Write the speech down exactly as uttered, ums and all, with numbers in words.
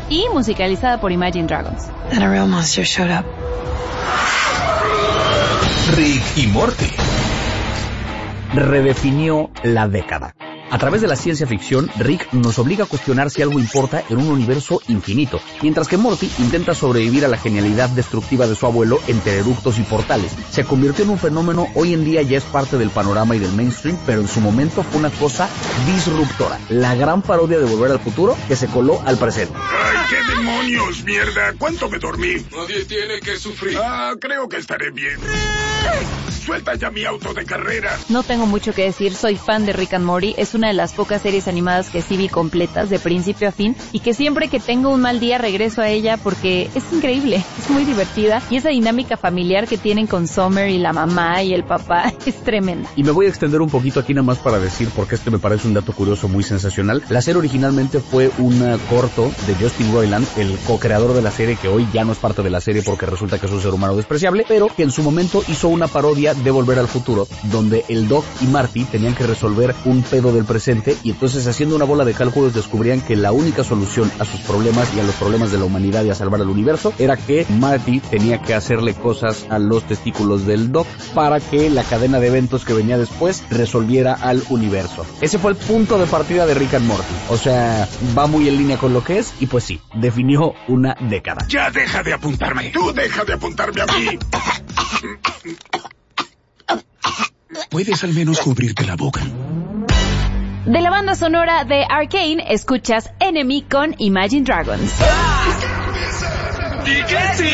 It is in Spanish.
y musicalizada por Imagine Dragons. Then a real monster showed up. Rick y Morty redefinió la década. A través de la ciencia ficción, Rick nos obliga a cuestionar si algo importa en un universo infinito, mientras que Morty intenta sobrevivir a la genialidad destructiva de su abuelo entre eructos y portales. Se convirtió en un fenómeno, hoy en día ya es parte del panorama y del mainstream, pero en su momento fue una cosa disruptora. La gran parodia de Volver al Futuro que se coló al presente. ¡Ay, qué demonios, mierda! ¿Cuánto me dormí? Nadie tiene que sufrir. Ah, creo que estaré bien. ¡Suelta ya mi auto de carrera! No tengo mucho que decir, soy fan de Rick and Morty, es una de las pocas series animadas que sí vi completas de principio a fin y que siempre que tengo un mal día regreso a ella porque es increíble, es muy divertida y esa dinámica familiar que tienen con Summer y la mamá y el papá es tremenda. Y me voy a extender un poquito aquí nada más para decir, porque este me parece un dato curioso muy sensacional. La serie originalmente fue un corto de Justin Roiland, el co-creador de la serie, que hoy ya no es parte de la serie porque resulta que es un ser humano despreciable, pero que en su momento hizo una parodia de Volver al Futuro, donde el Doc y Marty tenían que resolver un pedo del presente y entonces, haciendo una bola de cálculos, descubrían que la única solución a sus problemas y a los problemas de la humanidad y a salvar al universo era que Marty tenía que hacerle cosas a los testículos del Doc para que la cadena de eventos que venía después resolviera al universo. Ese fue el punto de partida de Rick and Morty. O sea, va muy en línea con lo que es y pues sí, definió una década. ¡Ya deja de apuntarme! ¡Tú deja de apuntarme a mí! ¿Puedes al menos cubrirte la boca? De la banda sonora de Arcane, escuchas Enemy con Imagine Dragons. ¿Y qué sí?